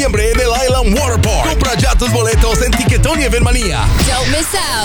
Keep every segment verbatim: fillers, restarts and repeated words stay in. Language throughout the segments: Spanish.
noviembre en el Island Water Park. Compra ya tus boletos en Tiquetón y Evermanía. Don't miss out.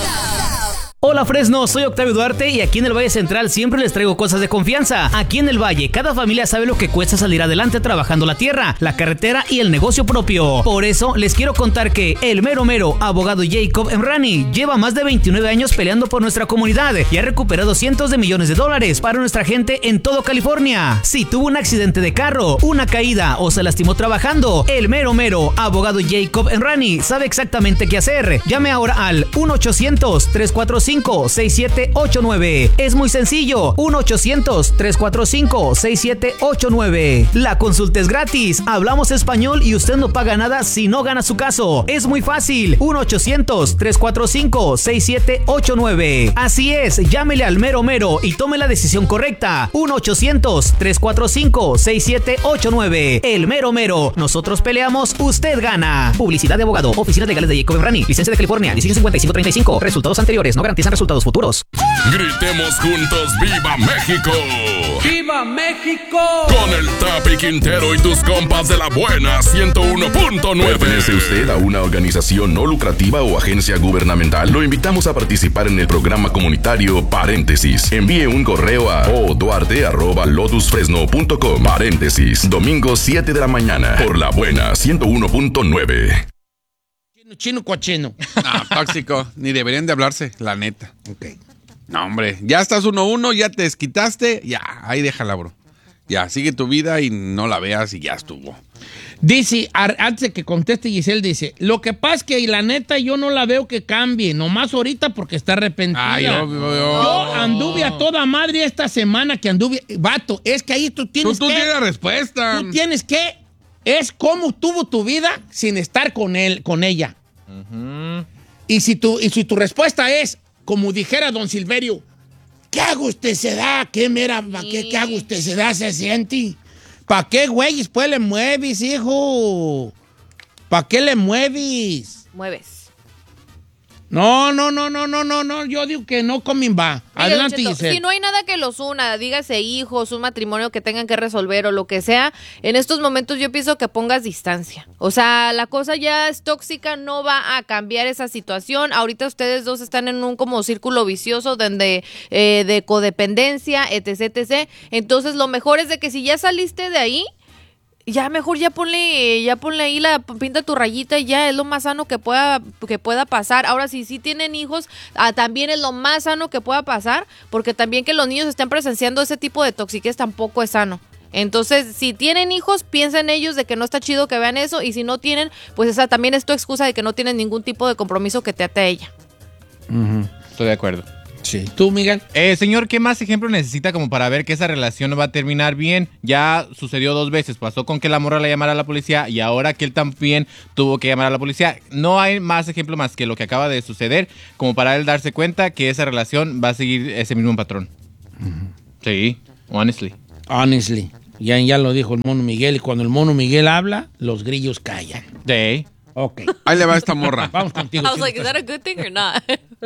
Hola Fresno, soy Octavio Duarte y aquí en el Valle Central siempre les traigo cosas de confianza. Aquí en el Valle, cada familia sabe lo que cuesta salir adelante trabajando la tierra, la carretera y el negocio propio. Por eso les quiero contar que el mero mero abogado Jacob Emrani lleva más de veintinueve años peleando por nuestra comunidad y ha recuperado cientos de millones de dólares para nuestra gente en todo California. Si tuvo un accidente de carro, una caída o se lastimó trabajando, el mero mero abogado Jacob Emrani sabe exactamente qué hacer. Llame ahora al uno ochocientos, tres cuatro cinco, seis siete ocho nueve. Es muy sencillo, uno ochocientos, tres cuatro cinco, seis siete ocho nueve. La consulta es gratis, hablamos español y usted no paga nada si no gana su caso. Es muy fácil, uno ochocientos, tres cuatro cinco, seis siete ocho nueve. Así es, llámele al mero mero y tome la decisión correcta. uno ochocientos, tres cuatro cinco, seis siete ocho nueve. El mero mero, nosotros peleamos, usted gana. Publicidad de abogado, oficinas legales de Jacob Emrani, licencia de California, dieciséis cincuenta y cinco treinta y cinco. Resultados anteriores no garantizan resultados futuros. Gritemos juntos ¡Viva México! ¡Viva México! Con el Tapi Quintero y tus compas de la buena ciento uno punto nueve. ¿Pertenece usted a una organización no lucrativa o agencia gubernamental? Lo invitamos a participar en el programa comunitario Paréntesis. Envíe un correo a oduarte arroba lotus fresno punto com. Paréntesis, domingo siete de la mañana por la buena ciento uno punto nueve. Chino cochino. No, tóxico. Ni deberían de hablarse, la neta. Ok. No, hombre. Ya estás uno a uno, ya te desquitaste. Ya, ahí déjala, bro. Ya, sigue tu vida y no la veas y ya estuvo. Dice, antes de que conteste Giselle, dice, lo que pasa es que la neta yo no la veo que cambie, nomás ahorita porque está arrepentida. Ay, obvio, obvio. Yo anduve a toda madre esta semana que anduve. Vato, es que ahí tú tienes Tú, tú que... tienes la respuesta. Tú tienes que... Es cómo tuvo tu vida sin estar con él, con ella. Uh-huh. Y si tu, y si tu respuesta es, como dijera don Silverio, ¿qué hago usted se da? ¿Qué mera? ¿Para qué, qué hago usted se da? ¿Se siente? ¿Para qué, güey? Pues le mueves, hijo. ¿Para qué le mueves? Mueves. No, no, no, no, no, no, no. Yo digo que no comen va. Adelante, Cheto, Giselle. si no hay nada que los una, dígase hijos, un matrimonio que tengan que resolver o lo que sea, en estos momentos yo pienso que pongas distancia. O sea, la cosa ya es tóxica, no va a cambiar esa situación. Ahorita ustedes dos están en un como círculo vicioso donde eh, de codependencia, etc, etcétera. Entonces lo mejor es de que si ya saliste de ahí, ya mejor ya ponle, ya ponle ahí la, pinta tu rayita y ya es lo más sano que pueda, que pueda pasar. Ahora, si sí tienen hijos, ah, también es lo más sano que pueda pasar, porque también que los niños estén presenciando ese tipo de toxiquez tampoco es sano. Entonces, si tienen hijos, piensen ellos de que no está chido que vean eso, y si no tienen, pues esa también es tu excusa de que no tienen ningún tipo de compromiso que te ate a ella. Uh-huh. Estoy de acuerdo. Sí. ¿Tú, Miguel? Eh, señor, ¿qué más ejemplo necesita como para ver que esa relación no va a terminar bien? Ya sucedió dos veces. Pasó con que la morra le llamara a la policía y ahora que él también tuvo que llamar a la policía. No hay más ejemplo más que lo que acaba de suceder como para él darse cuenta que esa relación va a seguir ese mismo patrón. Uh-huh. Sí, honestly. Honestly. Ya, ya lo dijo el mono Miguel, y cuando el mono Miguel habla, los grillos callan. Sí. Ok. Ahí le va esta morra. Vamos contigo. I was like, is that a good thing or not?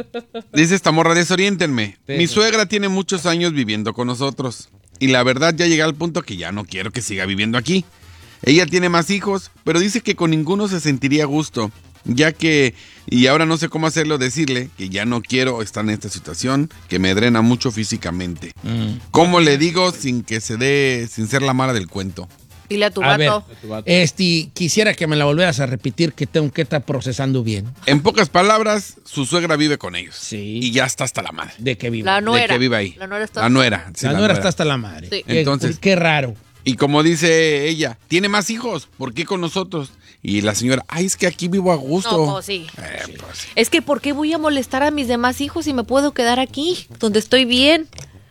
Dice esta morra, desoriéntenme. Sí. Mi suegra tiene muchos años viviendo con nosotros. Y la verdad ya llegué al punto que ya no quiero que siga viviendo aquí. Ella tiene más hijos, pero dice que con ninguno se sentiría a gusto. Ya que, y ahora no sé cómo hacerlo, decirle que ya no quiero estar en esta situación, que me drena mucho físicamente. Mm. ¿Cómo le digo sin que se dé, sin ser la mala del cuento? Dile a tu a vato. Ver, este, quisiera que me la volvieras a repetir, que tengo que estar procesando bien. En pocas palabras, su suegra vive con ellos. Sí. Y ya está hasta la madre. De que vive. La nuera. De que vive ahí. La nuera está, la nuera, sí, la la nuera nuera está hasta la madre. Sí. Qué, Entonces, qué raro. Y como dice ella, tiene más hijos, ¿por qué con nosotros? Y la señora, ay, es que aquí vivo a gusto. No, pues sí. Eh, pues, sí. Es que ¿por qué voy a molestar a mis demás hijos si me puedo quedar aquí, donde estoy bien?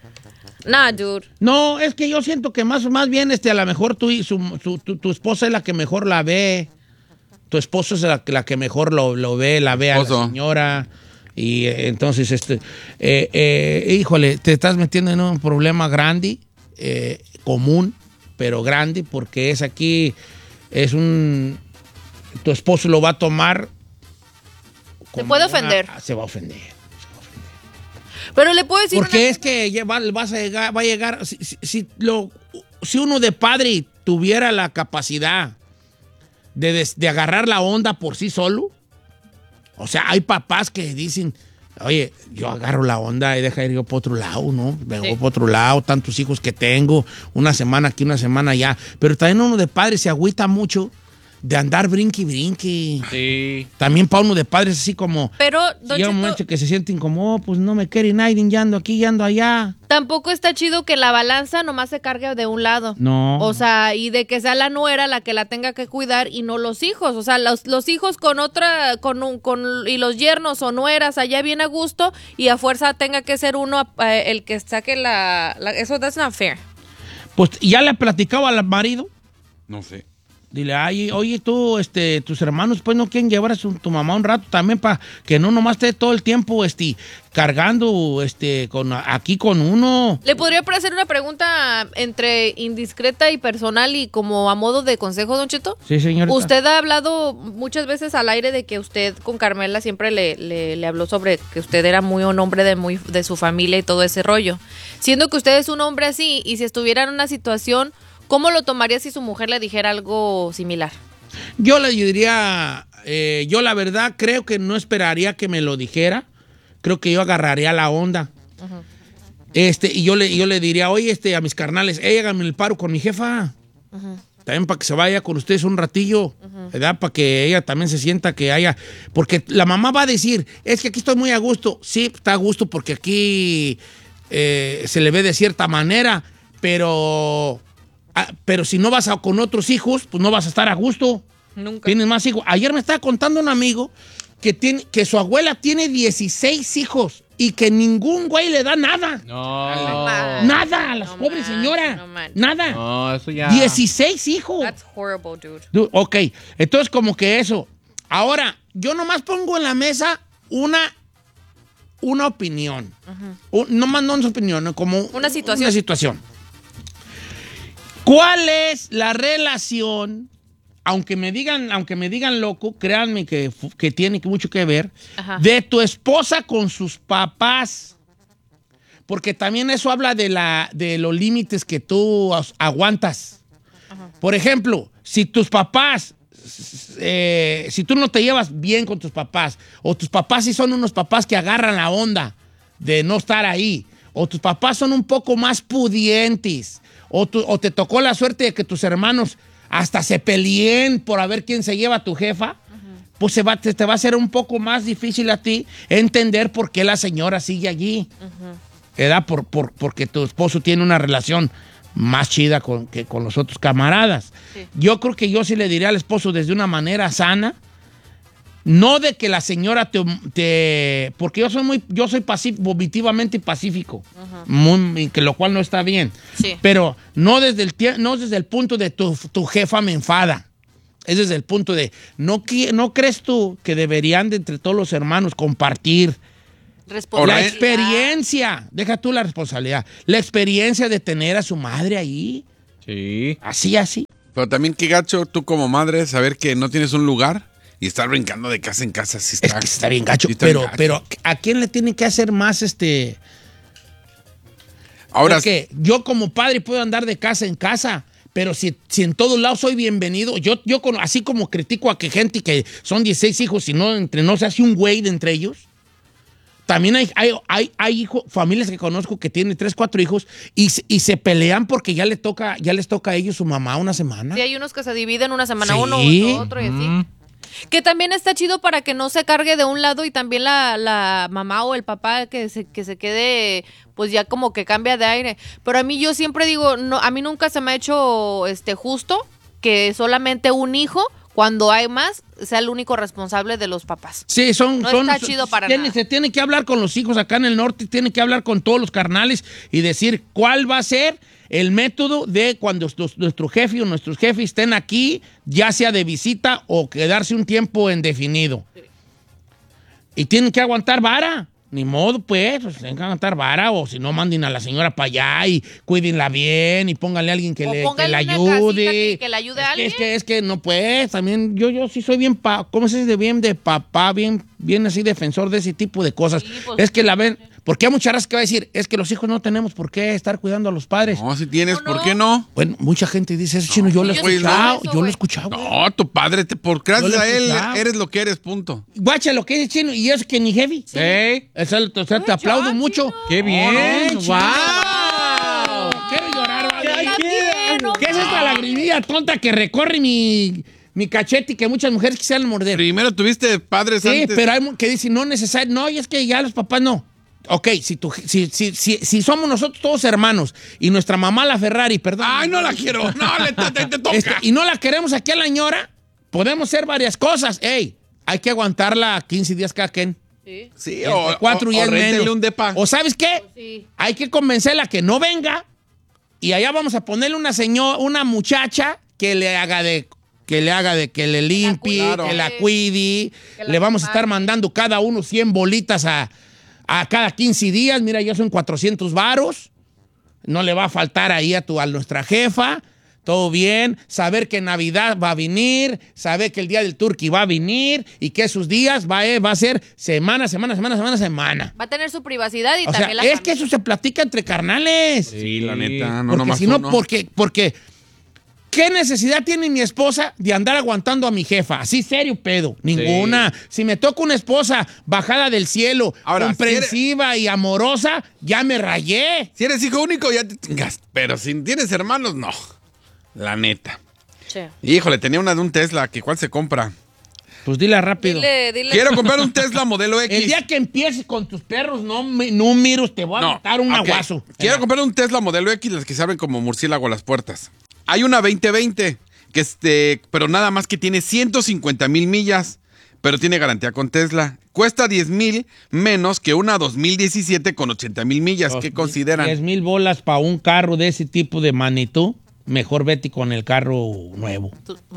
Nah, dude. No, es que yo siento que más, más bien este, a lo mejor tú y su, su, tu, tu esposa es la que mejor la ve. Tu esposo es la, la que mejor lo, lo ve, la ve a la señora. Y eh, entonces, este, eh, eh, híjole, te estás metiendo en un problema grande, eh, común, pero grande, porque es aquí, es un, tu esposo lo va a tomar. Se puede ofender. Una, se va a ofender. Pero le puedo decir porque una... es que va, vas a llegar, va a llegar, si, si, si, lo, si uno de padre tuviera la capacidad de, de, de agarrar la onda por sí solo. O sea, hay papás que dicen, oye, yo agarro la onda y deja ir yo por otro lado, ¿no? Vengo sí. por otro lado, tantos hijos que tengo, una semana aquí, una semana allá. Pero también uno de padre se agüita mucho de andar brinqui, brinqui. Sí. También para uno de padres así como... Pero, don llega un Cheto, momento que se sienten como, oh, pues no me quiere nadie, ya ando aquí, ya ando allá. Tampoco está chido que la balanza nomás se cargue de un lado. No. O sea, y de que sea la nuera la que la tenga que cuidar y no los hijos. O sea, los, los hijos con otra, con un, con y los yernos o nueras allá bien a gusto y a fuerza tenga que ser uno eh, el que saque la, la... Eso, that's not fair. Pues, ¿ya le platicaba al marido? No sé. Dile, ay, oye, tú, este, tus hermanos, pues, no quieren llevar a su, tu mamá un rato también para que no nomás esté todo el tiempo, este, cargando, este, con, aquí con uno. ¿Le podría hacer una pregunta entre indiscreta y personal y como a modo de consejo, don Cheto? Sí, señorita. Usted ha hablado muchas veces al aire de que usted con Carmela siempre le, le, le habló sobre que usted era muy un hombre de, muy, de su familia y todo ese rollo. Siendo que usted es un hombre así y si estuviera en una situación... ¿Cómo lo tomaría si su mujer le dijera algo similar? Yo le diría, eh, yo la verdad creo que no esperaría que me lo dijera. Creo que yo agarraría la onda. Uh-huh. Este, y yo le, yo le diría, oye, este, a mis carnales, hey, háganme el paro con mi jefa. Uh-huh. También para que se vaya con ustedes un ratillo, uh-huh. ¿verdad? Para que ella también se sienta que haya... Porque la mamá va a decir, es que aquí estoy muy a gusto. Sí, está a gusto porque aquí eh, se le ve de cierta manera, pero... Ah, pero si no vas a, con otros hijos, pues no vas a estar a gusto. Nunca. Tienes más hijos. Ayer me estaba contando un amigo que, tiene, que su abuela tiene dieciséis hijos y que ningún güey le da nada. No. Nada a la no pobre man, señora. No man. Nada. No, eso ya. dieciséis hijos. That's horrible, dude. dude. Ok, entonces como que eso. Ahora, yo nomás pongo en la mesa una, una opinión. Uh-huh. Un, no más no una opinión, como una situación. Una situación. ¿Cuál es la relación, aunque me digan, aunque me digan loco, créanme que, que tiene mucho que ver, Ajá. de tu esposa con sus papás? Porque también eso habla de, la, de los límites que tú aguantas. Ajá. Por ejemplo, si tus papás, eh, si tú no te llevas bien con tus papás, o tus papás sí son unos papás que agarran la onda de no estar ahí, o tus papás son un poco más pudientes, O, tu, o te tocó la suerte de que tus hermanos hasta se peleen por a ver quién se lleva a tu jefa, uh-huh. pues se va, te, te va a ser un poco más difícil a ti entender por qué la señora sigue allí. Uh-huh. ¿Verdad? Por, por, porque tu esposo tiene una relación más chida con, que con los otros camaradas. Sí. Yo creo que yo sí le diría al esposo desde una manera sana, no de que la señora te... te porque yo soy muy yo soy pacífico, vomitivamente pacífico, uh-huh. muy, que lo cual no está bien. Sí. Pero no desde el, no desde el punto de tu, tu jefa me enfada. Es desde el punto de, ¿no, ¿no crees tú que deberían de entre todos los hermanos compartir la experiencia? Deja tú la responsabilidad. La experiencia de tener a su madre ahí. Sí. Así, así. Pero también qué gacho tú como madre saber que no tienes un lugar y estar brincando de casa en casa. Sí está, es que está bien gacho, sí está pero, bien gacho. pero ¿a quién le tiene que hacer más este...? Ahora... Porque yo como padre puedo andar de casa en casa, pero si, si en todos lados soy bienvenido, yo, yo con, así como critico a que gente que son dieciséis hijos y no, entre, no se hace un güey de entre ellos, también hay, hay, hay, hay hijo, familias que conozco que tienen tres, cuatro hijos y, y se pelean porque ya, le toca, ya les toca a ellos su mamá una semana. Sí, hay unos que se dividen una semana sí. uno, otro, otro y así. Mm. Que también está chido para que no se cargue de un lado y también la, la mamá o el papá que se, que se quede, pues ya como que cambia de aire. Pero a mí yo siempre digo, no, a mí nunca se me ha hecho este, justo que solamente un hijo, cuando hay más, sea el único responsable de los papás. Sí, son... No son, está chido para tiene, nada. Se tiene que hablar con los hijos acá en el norte, tiene que hablar con todos los carnales y decir cuál va a ser el método de cuando los, nuestro jefe o nuestros jefes estén aquí, ya sea de visita o quedarse un tiempo indefinido. Sí. Y tienen que aguantar vara. Ni modo, pues, pues tienen que aguantar vara, o si no, manden a la señora para allá y cuídenla bien y pónganle a alguien que, le, que la ayude. Que, que le ayude es a alguien. Que, es, que, es que no, pues, también yo, yo sí soy bien, pa, ¿cómo se dice? Bien de papá, bien, bien así defensor de ese tipo de cosas. Sí, pues, es que la ven, Porque hay mucha raza que va a decir, es que los hijos no tenemos por qué estar cuidando a los padres. No, si tienes, ¿No, no? ¿por qué no? Bueno, mucha gente dice eso, Chino, yo lo he yo sí escuchado, escucho eso, yo lo he güey. escuchado. güey. No, tu padre, te, por gracias Yo lo a he él, escuchado. eres lo que eres, punto. Guacha lo que dice Chino, y eso que ni heavy. ¿Eh? Eso, o sea, te aplaudo mucho. ¡Qué bien! No, ¡Wow! Quiero llorar, ¿vale? Está bien, no ¿Qué es esta lagrimilla tonta que recorre mi, mi cachete y que muchas mujeres quisieran morder? Primero tuviste padres Sí, antes. pero hay mu- que dicen, no necesario, no, y es que ya los papás no. Ok, si, tú, si, si, si, si somos nosotros todos hermanos y nuestra mamá la Ferrari, perdón. Ay, no la quiero. No, le, te, te toca. Este, y no la queremos aquí a la ñora, podemos hacer varias cosas. Ey, hay que aguantarla quince días cada quien. Sí. Sí, Entre o, cuatro o, y o es réntele menos. un depa. O ¿sabes qué? Sí. Hay que convencerla que no venga y allá vamos a ponerle una señora, una muchacha que le haga de que le haga de que le limpie, cuide. que la cuide. Que la Le vamos a estar acompañe. mandando cada uno cien bolitas a, a cada quince días. Mira, ya son cuatrocientos varos. No le va a faltar ahí a, tu, a nuestra jefa. Todo bien. Saber que Navidad va a venir. Saber que el día del turkey va a venir. Y que esos días va, eh, va a ser semana, semana, semana, semana, semana. Va a tener su privacidad y O sea, también la es familia. que eso se platica entre carnales. Sí, la neta, no porque nomás si no, uno. porque, porque, ¿qué necesidad tiene mi esposa de andar aguantando a mi jefa? Así serio, pedo. Ninguna. Si me toca una esposa bajada del cielo, Ahora, comprensiva y amorosa, ya me rayé. Si eres hijo único, ya te chingas. Pero si tienes hermanos, no. La neta. Sí. Híjole, tenía una de un Tesla, que ¿cuál se compra? Pues dile rápido. Dile, dile. Quiero comprar un Tesla modelo X. El día que empieces con tus perros, no, me- no miros, te voy a No, matar un ok. aguazo. Quiero comprar un Tesla modelo X, las que se abren como murciélago a las puertas. Hay una veinte veinte, que este, pero nada más que tiene ciento cincuenta mil millas, pero tiene garantía con Tesla. Cuesta diez mil menos que una dos mil diecisiete con ochenta mil millas. ¿Qué consideran? diez mil bolas para un carro de ese tipo de magnitud. Mejor vete con el carro nuevo.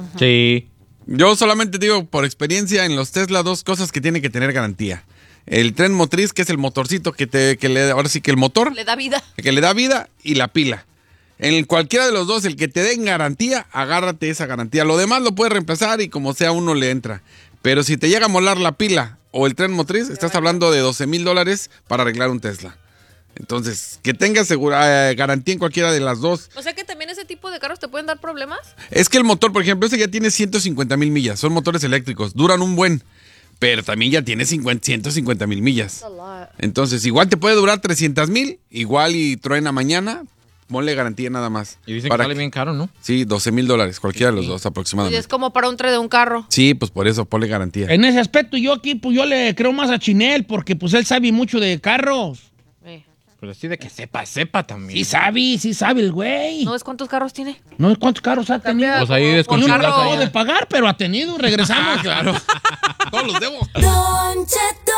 Sí. Yo solamente digo, por experiencia, en los Tesla, dos cosas que tienen que tener garantía. El tren motriz, que es el motorcito que te, que le, ahora sí que el motor, Le da vida. que le da vida, y la pila. En cualquiera de los dos, el que te den garantía, agárrate esa garantía. Lo demás lo puedes reemplazar y como sea uno le entra. Pero si te llega a molar la pila o el tren motriz, estás hablando de doce mil dólares para arreglar un Tesla. Entonces, que tengas segura, eh, garantía en cualquiera de las dos. O sea que también ese tipo de carros te pueden dar problemas. Es que el motor, por ejemplo, ese ya tiene ciento cincuenta mil millas. Son motores eléctricos, duran un buen. Pero también ya tiene cincuenta, ciento cincuenta mil millas. Entonces, igual te puede durar trescientos mil, igual y truena mañana, ponle garantía nada más. Y dicen Para que sale bien caro, ¿no? Sí, doce mil dólares, cualquiera de los dos Y es aproximadamente. como para un tren de un carro. Sí, pues por eso, ponle garantía. En ese aspecto, yo aquí, pues yo le creo más a Chinel, porque pues él sabe mucho de carros. Eh. Pero así de que sepa, sepa también. Sí sabe, sí sabe el güey. ¿No ves cuántos carros tiene? No sé cuántos carros ha tenido. Pues ahí Como- es con Yo no carro- lo acabo de pagar, pero ha tenido. Regresamos. Claro. Todos los debo. Don Cheto.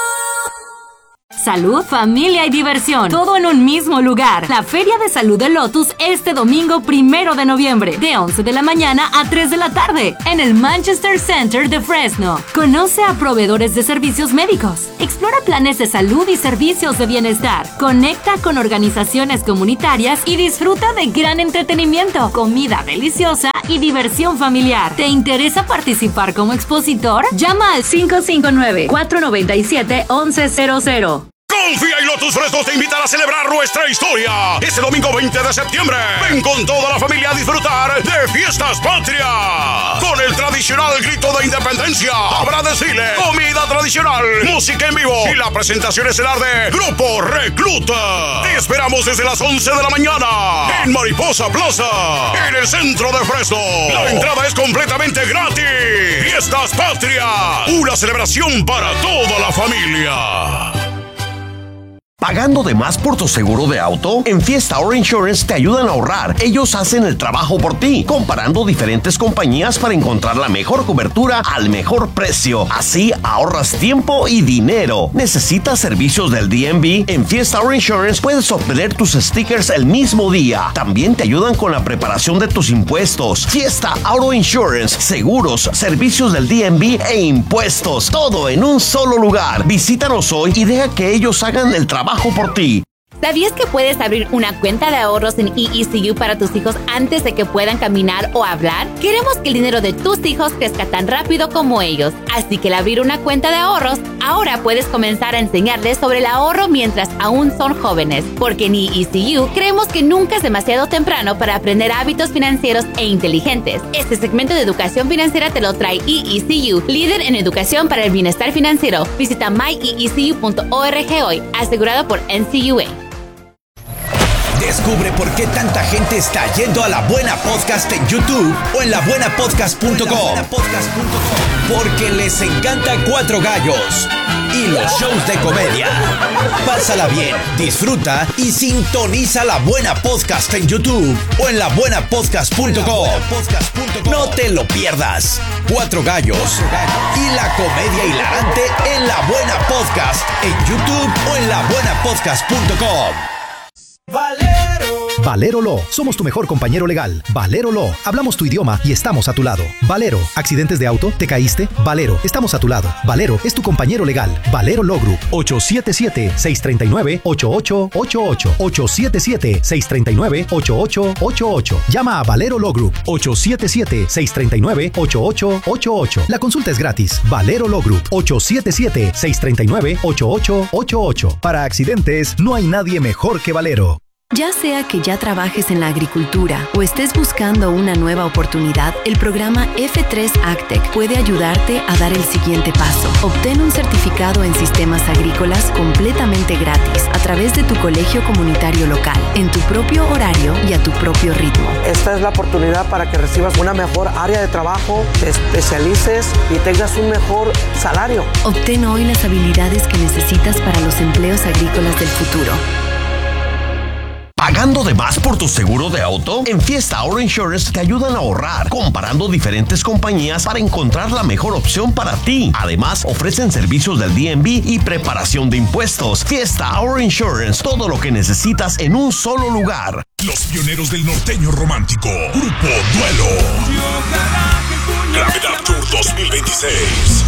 Salud, familia y diversión, todo en un mismo lugar. La Feria de Salud de Lotus este domingo primero de noviembre, de once de la mañana a tres de la tarde, en el Manchester Center de Fresno. Conoce a proveedores de servicios médicos, explora planes de salud y servicios de bienestar, conecta con organizaciones comunitarias y disfruta de gran entretenimiento, comida deliciosa y diversión familiar. ¿Te interesa participar como expositor? Llama al cinco cinco nueve, cuatro nueve siete, once cero cero. Confía y Lotus Fresno te invitan a celebrar nuestra historia. Este domingo veinte de septiembre, ven con toda la familia a disfrutar de Fiestas Patria. Con el tradicional grito de independencia, habrá desfile, comida tradicional, música en vivo y la presentación estelar de Grupo Recluta. Te esperamos desde las once de la mañana en Mariposa Plaza, en el centro de Fresno. La entrada es completamente gratis. Fiestas Patria, una celebración para toda la familia. ¿Pagando de más por tu seguro de auto? En Fiesta Auto Insurance te ayudan a ahorrar. Ellos hacen el trabajo por ti, comparando diferentes compañías para encontrar la mejor cobertura al mejor precio. Así ahorras tiempo y dinero. ¿Necesitas servicios del D M V? En Fiesta Auto Insurance puedes obtener tus stickers el mismo día. También te ayudan con la preparación de tus impuestos. Fiesta Auto Insurance, seguros, servicios del D M V e impuestos. Todo en un solo lugar. Visítanos hoy y deja que ellos hagan el trabajo por ti. ¿Sabías que puedes abrir una cuenta de ahorros en E E C U para tus hijos antes de que puedan caminar o hablar? Queremos que el dinero de tus hijos crezca tan rápido como ellos. Así que al abrir una cuenta de ahorros, Ahora puedes comenzar a enseñarles sobre el ahorro mientras aún son jóvenes, porque en E E C U creemos que nunca es demasiado temprano para aprender hábitos financieros e inteligentes. Este segmento de educación financiera te lo trae E E C U, líder en educación para el bienestar financiero. Visita my e e c u punto org hoy, asegurado por N C U A. Descubre por qué tanta gente está yendo a La Buena Podcast en YouTube o en la buena podcast punto com. Porque les encanta Cuatro Gallos y los shows de comedia. Pásala bien, disfruta y sintoniza La Buena Podcast en YouTube o en la buena podcast punto com. No te lo pierdas. Cuatro Gallos y la comedia hilarante en La Buena Podcast en YouTube o en la buena podcast punto com. Valero. Valero Law. Somos tu mejor compañero legal. Valero Law. Hablamos tu idioma y estamos a tu lado. Valero. ¿Accidentes de auto? ¿Te caíste? Valero. Estamos a tu lado. Valero es tu compañero legal. Valero Law Group. ocho siete siete, seis tres nueve, ocho ocho ocho ocho. ocho siete siete, seis tres nueve, ocho ocho ocho ocho. Llama a Valero Law Group. ocho siete siete, seis tres nueve, ocho ocho ocho ocho. La consulta es gratis. Valero Law Group. ocho siete siete, seis tres nueve, ocho ocho ocho ocho. Para accidentes, no hay nadie mejor que Valero. Ya sea que ya trabajes en la agricultura o estés buscando una nueva oportunidad, el programa F tres AgTech puede ayudarte a dar el siguiente paso. Obtén un certificado en sistemas agrícolas completamente gratis a través de tu colegio comunitario local, en tu propio horario y a tu propio ritmo. Esta es la oportunidad para que recibas una mejor área de trabajo, te especialices y tengas un mejor salario. Obtén hoy las habilidades que necesitas para los empleos agrícolas del futuro. ¿Pagando de más por tu seguro de auto? En Fiesta Auto Insurance te ayudan a ahorrar, comparando diferentes compañías para encontrar la mejor opción para ti. Además, ofrecen servicios del D M V y preparación de impuestos. Fiesta Auto Insurance, todo lo que necesitas en un solo lugar. Los pioneros del norteño romántico, Grupo Duelo. Gravedad Tour dos mil veintiséis.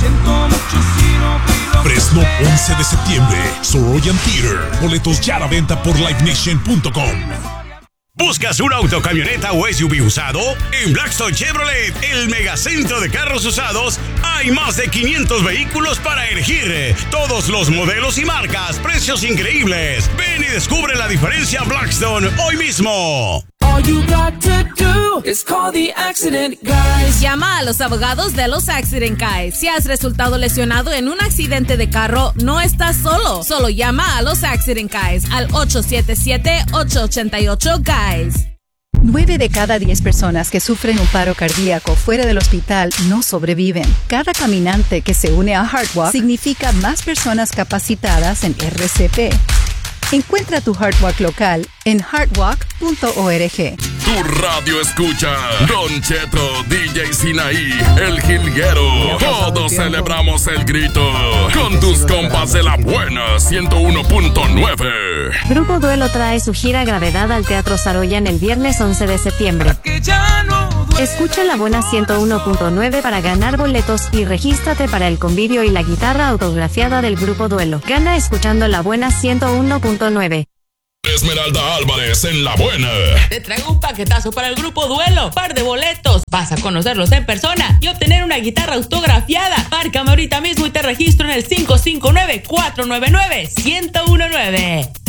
Fresno, once de septiembre, Soroyan Theater. Boletos ya a la venta por live nation punto com. ¿Buscas un auto, camioneta o S U V usado? En Blackstone Chevrolet, el megacentro de carros usados, hay más de quinientos vehículos para elegir. Todos los modelos y marcas, precios increíbles. Ven y descubre la diferencia Blackstone hoy mismo. All you got to do is call the Accident Guys. Llama a los abogados de los Accident Guys. Si has resultado lesionado en un accidente de carro, no estás solo. Solo llama a los Accident Guys al ocho siete siete, ocho ocho ocho, Guys. Nueve de cada diez personas que sufren un paro cardíaco fuera del hospital no sobreviven. Cada caminante que se une a HeartWalk significa más personas capacitadas en R C P. Encuentra tu HeartWalk local en heartwalk punto org. Tu radio escucha Don Cheto, D J Sinaí, El Jilguero. Todos celebramos el grito con tus compas de La Buena ciento uno punto nueve. Grupo Duelo trae su gira Gravedad al Teatro Saroyan el viernes once de septiembre. Escucha La Buena ciento uno punto nueve para ganar boletos y regístrate para el convivio y la guitarra autografiada del Grupo Duelo. Gana escuchando La Buena ciento uno punto nueve. Esmeralda Álvarez en La Buena. Te traigo un paquetazo para el Grupo Duelo. Par de boletos. Vas a conocerlos en persona y obtener una guitarra autografiada. Márcame ahorita mismo y te registro en el cinco cinco nueve, cuatro nueve nueve, uno cero uno nueve.